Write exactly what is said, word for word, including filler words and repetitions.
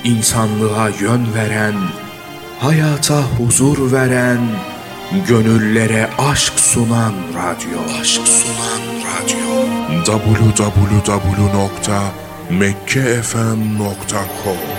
insanlığa yön veren, hayata huzur veren, gönüllere aşk sunan radyo. Aşk sunan radyo. double-u double-u double-u nokta mekke f m nokta com